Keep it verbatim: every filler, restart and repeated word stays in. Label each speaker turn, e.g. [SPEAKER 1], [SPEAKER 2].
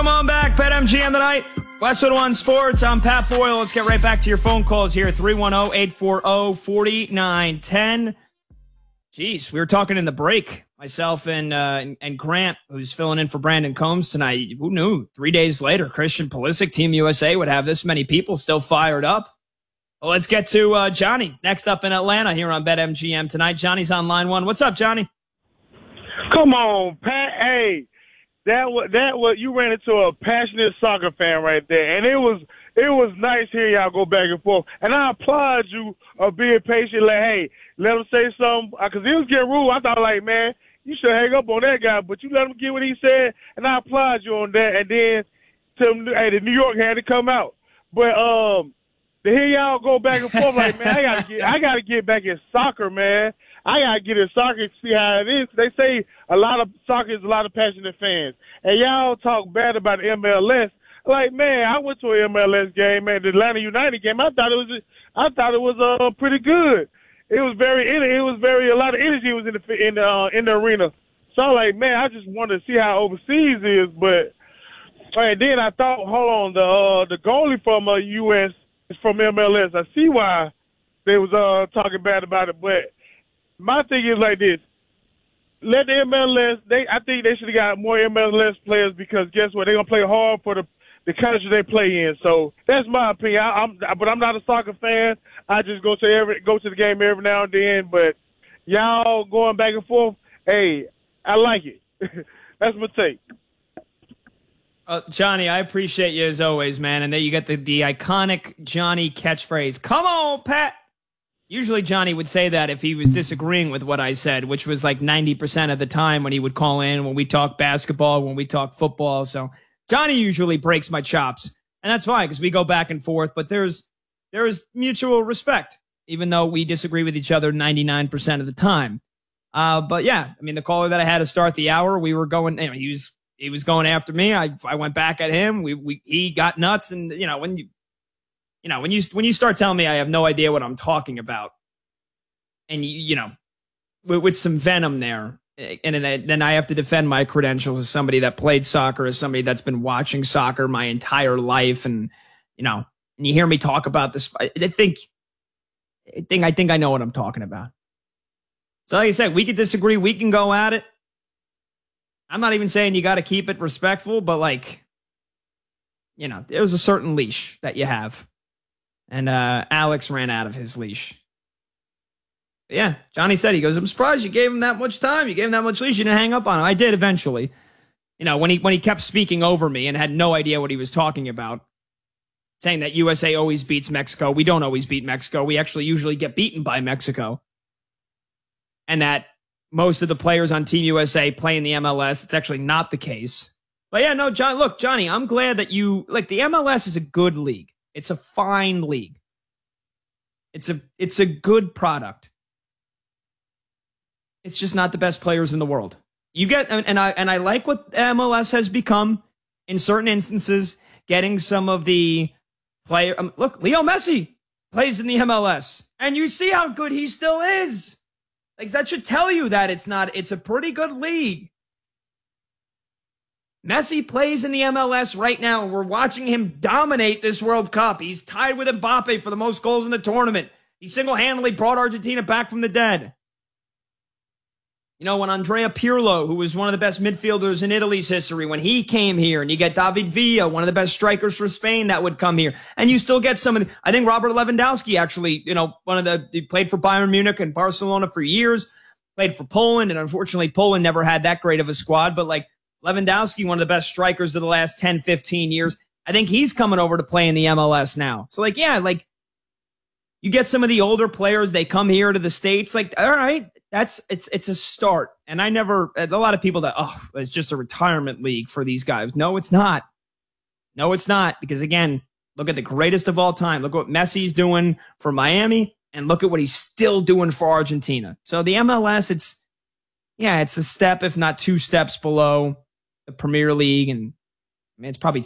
[SPEAKER 1] Come on back, BetMGM tonight. Westwood One Sports. I'm Pat Boyle. Let's get right back to your phone calls here. three one zero, eight four zero, four nine one zero. Jeez, we were talking in the break, myself and, uh, and and Grant, who's filling in for Brandon Combs tonight. Who knew? Three days later, Christian Pulisic, Team U S A, would have this many people still fired up. Well, let's get to uh, Johnny next up in Atlanta here on BetMGM tonight. Johnny's on line one. What's up, Johnny?
[SPEAKER 2] Come on, Pat. Hey. That was that was you ran into a passionate soccer fan right there, and it was it was nice hearing y'all go back and forth. And I applaud you of being patient. Like, hey, let him say something, because he was getting rude. I thought, like, man, you should hang up on that guy, but you let him get what he said, and I applaud you on that. And then to hey, the New York had to come out, but um, to hear y'all go back and forth, like, man, I gotta get I gotta get back in soccer, man. I gotta get in soccer to see how it is. They say a lot of soccer is a lot of passionate fans, and y'all talk bad about the M L S. Like, man, I went to an M L S game, man, the Atlanta United game. I thought it was, I thought it was uh pretty good. It was very, it was very a lot of energy was in the in the uh, in the arena. So I'm like, man, I just wanted to see how overseas is. But and then I thought, hold on, the uh, the goalie from uh, U S is from M L S. I see why they was uh talking bad about it, but. My thing is like this. Let the M L S, they, I think they should have got more M L S players, because guess what? They're going to play hard for the, the country they play in. So that's my opinion. I, I'm, but I'm not a soccer fan. I just go to every go to the game every now and then. But y'all going back and forth, hey, I like it. That's my take.
[SPEAKER 1] Uh, Johnny, I appreciate you as always, man. And then you got the, the iconic Johnny catchphrase, come on, Pat. Usually Johnny would say that if he was disagreeing with what I said, which was like ninety percent of the time when he would call in, when we talk basketball, when we talk football. So Johnny usually breaks my chops, and that's fine because we go back and forth, but there's there's mutual respect, even though we disagree with each other ninety-nine percent of the time. Uh, but yeah, I mean, the caller that I had to start the hour, we were going, you know, he was he was going after me. I I went back at him. We we he got nuts, and you know when you. You know, when you when you start telling me I have no idea what I'm talking about, and you, you know, with, with some venom there, and then, then I have to defend my credentials as somebody that played soccer, as somebody that's been watching soccer my entire life, and you know, and you hear me talk about this, I think, I think I think I know what I'm talking about. So, like I said, we can disagree, we can go at it. I'm not even saying you got to keep it respectful, but like, you know, there's a certain leash that you have. And uh, Alex ran out of his leash. But yeah, Johnny said, he goes, I'm surprised you gave him that much time. You gave him that much leash. You didn't hang up on him. I did eventually. You know, when he when he kept speaking over me and had no idea what he was talking about, saying that U S A always beats Mexico. We don't always beat Mexico. We actually usually get beaten by Mexico. And that most of the players on Team U S A play in the M L S. It's actually not the case. But yeah, no, John, look, Johnny, I'm glad that you, like, the M L S is a good league. It's a fine league. It's a it's a good product. It's just not the best players in the world. You get and I and I like what M L S has become in certain instances, getting some of the player. Um, look, Leo Messi plays in the M L S, and you see how good he still is. Like, that should tell you that it's not. It's a pretty good league. Messi plays in the M L S right now, and we're watching him dominate this World Cup. He's tied with Mbappe for the most goals in the tournament. He single-handedly brought Argentina back from the dead. You know, when Andrea Pirlo, who was one of the best midfielders in Italy's history, when he came here, and you get David Villa, one of the best strikers for Spain that would come here, and you still get some of the, I think Robert Lewandowski actually, you know, one of the, he played for Bayern Munich and Barcelona for years, played for Poland, and unfortunately Poland never had that great of a squad, but like, Lewandowski, one of the best strikers of the last ten, fifteen years. I think he's coming over to play in the M L S now. So, like, yeah, like, you get some of the older players, they come here to the States. Like, all right, that's, it's, it's a start. And I never, a lot of people that, oh, it's just a retirement league for these guys. No, it's not. No, it's not. Because, again, look at the greatest of all time. Look what Messi's doing for Miami, and look at what he's still doing for Argentina. So, the M L S, it's, yeah, it's a step, if not two steps below the Premier League, and I mean, it's probably